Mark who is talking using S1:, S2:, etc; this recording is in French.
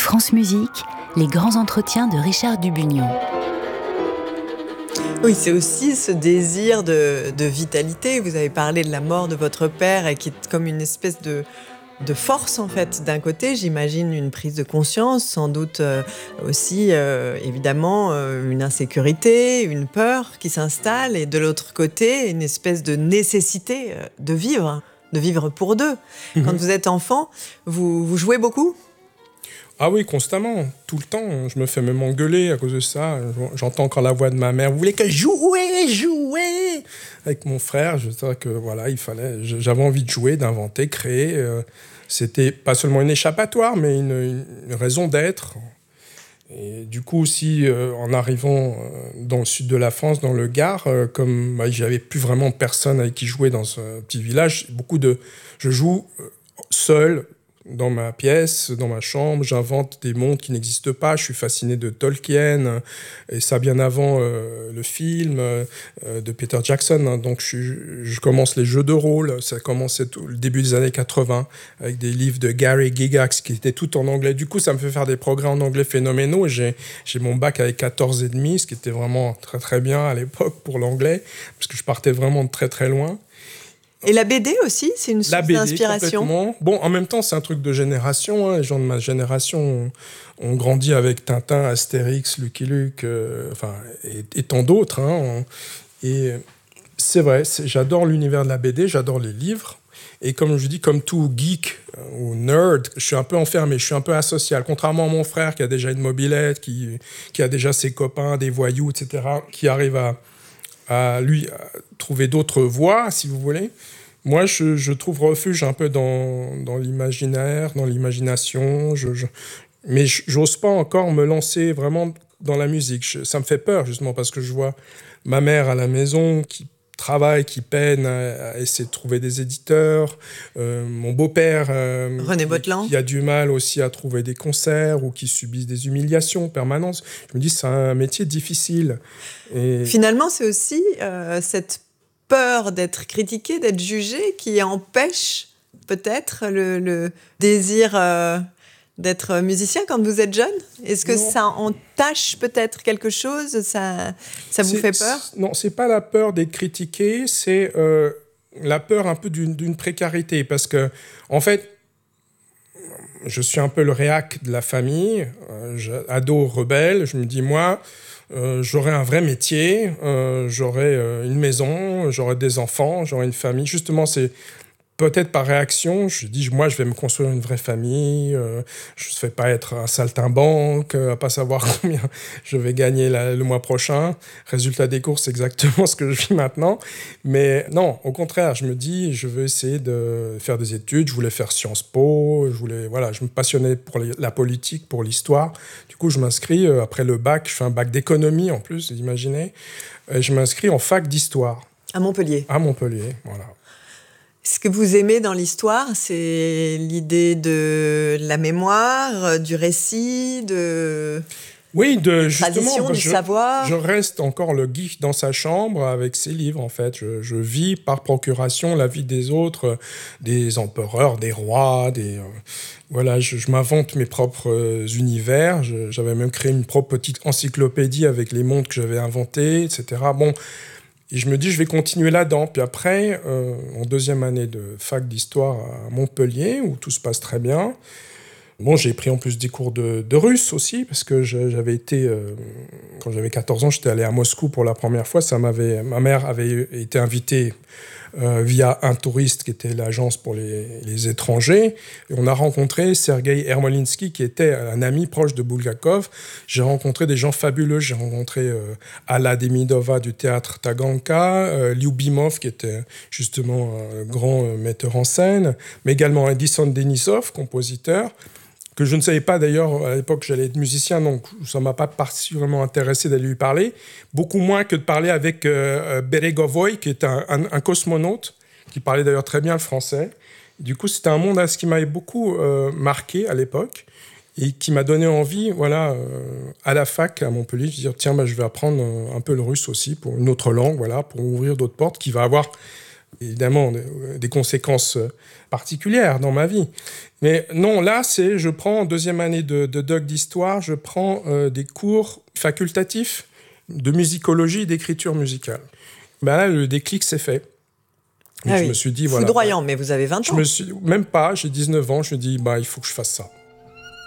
S1: France Musique, les grands entretiens de Richard Dubugnon.
S2: Oui, c'est aussi ce désir de vitalité. Vous avez parlé de la mort de votre père et qui est comme une espèce de force en fait. D'un côté, j'imagine une prise de conscience, sans doute aussi évidemment une insécurité, une peur qui s'installe, et de l'autre côté, une espèce de nécessité de vivre pour deux. Quand vous êtes enfant, vous jouez beaucoup ?
S3: Ah oui, constamment, tout le temps. Je me fais même engueuler à cause de ça. J'entends encore la voix de ma mère. Vous voulez que jouer avec mon frère. Je sais que voilà, j'avais envie de jouer, d'inventer, créer. C'était pas seulement une échappatoire, mais une raison d'être. Et du coup aussi, en arrivant dans le sud de la France, dans le Gard, comme j'avais plus vraiment personne avec qui jouer dans ce petit village, je joue seul. Dans ma pièce, dans ma chambre, j'invente des mondes qui n'existent pas. Je suis fasciné de Tolkien, et ça bien avant le film de Peter Jackson. Hein. Donc je commence les jeux de rôle. Ça commençait le début des années 80 avec des livres de Gary Gygax qui étaient tout en anglais. Du coup, ça me fait faire des progrès en anglais phénoménaux. Et j'ai mon bac avec 14,5, ce qui était vraiment très très bien à l'époque pour l'anglais, parce que je partais vraiment de très très loin.
S2: Et la BD aussi, c'est une source d'inspiration.
S3: Complètement. Bon, en même temps, c'est un truc de génération. Hein. Les gens de ma génération ont grandi avec Tintin, Astérix, Lucky Luke, et tant d'autres. Hein. Et c'est vrai, j'adore l'univers de la BD, j'adore les livres. Et comme je dis, comme tout geek ou nerd, je suis un peu enfermé, je suis un peu asocial. Contrairement à mon frère qui a déjà une mobilette, qui a déjà ses copains, des voyous, etc., qui arrive à trouver d'autres voies, si vous voulez. Moi, je trouve refuge un peu dans l'imaginaire, dans l'imagination. Mais j'ose pas encore me lancer vraiment dans la musique. Ça me fait peur, justement, parce que je vois ma mère à la maison qui travaille, qui peine à essayer de trouver des éditeurs. Mon beau-père,
S2: René Bottelan,
S3: qui a du mal aussi à trouver des concerts ou qui subit des humiliations permanentes. Je me dis, c'est un métier difficile. Et
S2: finalement, c'est aussi cette peur d'être critiqué, d'être jugé, qui empêche peut-être le désir d'être musicien quand vous êtes jeune. Est-ce que ça entache peut-être quelque chose ? Ça vous fait peur ?
S3: Non, c'est pas la peur d'être critiqué, c'est la peur un peu d'une précarité. Parce que, en fait, je suis un peu le réac de la famille, ado rebelle. Je me dis, moi, j'aurais un vrai métier, j'aurais une maison, j'aurais des enfants, j'aurais une famille. Justement, c'est peut-être par réaction, je dis, moi, je vais me construire une vraie famille, je ne vais pas être un saltimbanque, à pas savoir combien je vais gagner le mois prochain. Résultat des courses, c'est exactement ce que je vis maintenant. Mais non, au contraire, je me dis, je veux essayer de faire des études. Je voulais faire Sciences Po, je me passionnais pour la politique, pour l'histoire. Du coup, je m'inscris, après le bac, je fais un bac d'économie en plus, imaginez. Je m'inscris en fac d'histoire.
S2: À Montpellier.
S3: À Montpellier, voilà.
S2: Ce que vous aimez dans l'histoire, c'est l'idée de la mémoire, du récit,
S3: oui,
S2: tradition, du savoir.
S3: Je reste encore le geek dans sa chambre avec ses livres, en fait. Je vis par procuration la vie des autres, des empereurs, des rois, voilà, je m'invente mes propres univers. J'avais même créé une propre petite encyclopédie avec les mondes que j'avais inventés, etc. Bon. Et je me dis, je vais continuer là-dedans. Puis après, en deuxième année de fac d'histoire à Montpellier, où tout se passe très bien, bon, j'ai pris en plus des cours de russe aussi, parce que j'avais été, quand j'avais 14 ans, j'étais allé à Moscou pour la première fois. Ma mère avait été invitée via un touriste qui était l'agence pour les étrangers. Et on a rencontré Sergueï Ermolinsky, qui était un ami proche de Bulgakov. J'ai rencontré des gens fabuleux. J'ai rencontré Alla Demidova du théâtre Taganka, Lyubimov, qui était justement un grand metteur en scène, mais également Edison Denisov, compositeur, que je ne savais pas d'ailleurs à l'époque que j'allais être musicien, donc ça ne m'a pas particulièrement intéressé d'aller lui parler, beaucoup moins que de parler avec Beregovoy, qui est un cosmonaute, qui parlait d'ailleurs très bien le français. Du coup, c'était un monde qui m'avait beaucoup marqué à l'époque, et qui m'a donné envie, voilà, à la fac à Montpellier, de dire, tiens, je vais apprendre un peu le russe aussi, pour une autre langue, voilà, pour ouvrir d'autres portes, qui va avoir évidemment des conséquences particulières dans ma vie. Mais non, là, je prends en deuxième année de doc d'histoire, je prends des cours facultatifs de musicologie et d'écriture musicale. Ben là, le déclic s'est fait.
S2: Je
S3: me suis dit, voilà.
S2: Foudroyant, mais vous avez 20 ans.
S3: Même pas, j'ai 19 ans, je me dis, il faut que je fasse ça.